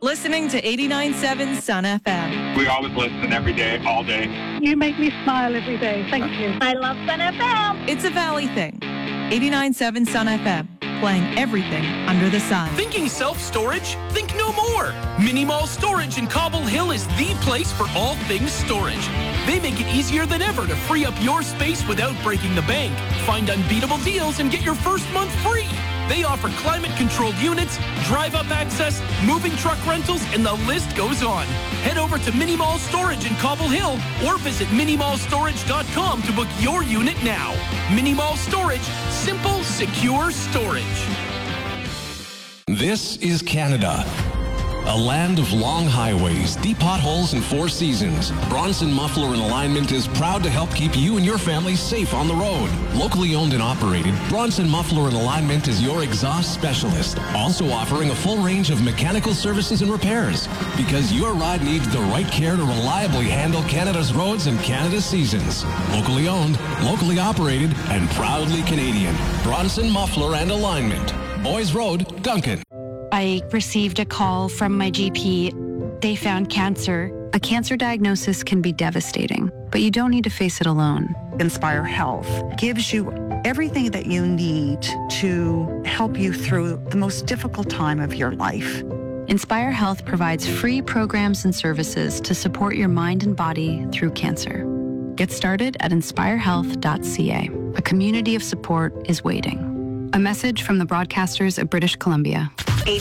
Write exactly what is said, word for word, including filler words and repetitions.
Listening to eighty-nine point seven Sun F M. We always listen every day, all day. You make me smile every day. Thank you. I love Sun F M. It's a Valley thing. eighty-nine point seven Sun F M. Playing everything under the sun. Thinking self-storage? Think no more. Mini Mall Storage in Cobble Hill is the place for all things storage. They make it easier than ever to free up your space without breaking the bank. Find unbeatable deals and get your first month free. They offer climate-controlled units, drive-up access, moving truck rentals, and the list goes on. Head over to Mini Mall Storage in Cobble Hill or visit mini mall storage dot com to book your unit now. Mini Mall Storage, simple, secure storage. This is Canada. A land of long highways, deep potholes, and four seasons. Bronson Muffler and Alignment is proud to help keep you and your family safe on the road. Locally owned and operated, Bronson Muffler and Alignment is your exhaust specialist. Also offering a full range of mechanical services and repairs. Because your ride needs the right care to reliably handle Canada's roads and Canada's seasons. Locally owned, locally operated, and proudly Canadian. Bronson Muffler and Alignment. Boys Road, Duncan. I received a call from my G P. They found cancer. A cancer diagnosis can be devastating, but you don't need to face it alone. Inspire Health gives you everything that you need to help you through the most difficult time of your life. Inspire Health provides free programs and services to support your mind and body through cancer. Get started at inspire health dot c a. A community of support is waiting. A message from the broadcasters of British Columbia.